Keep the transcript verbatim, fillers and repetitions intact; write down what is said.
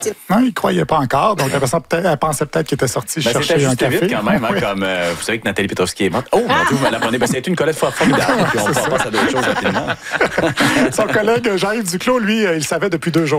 Non, il ne croyait pas encore. Donc, elle pensait peut-être, elle pensait peut-être qu'il était sorti ben, chercher un café. Vite quand même, hein, oui. comme euh, vous savez que Nathalie Petrovski est morte. Oh, mon Dieu, vous me l'apprenez. Ben, c'est une collègue formidable. Puis on passe à d'autres choses rapidement. Son collègue Jean-Yves Duclos, lui, il le savait depuis deux jours.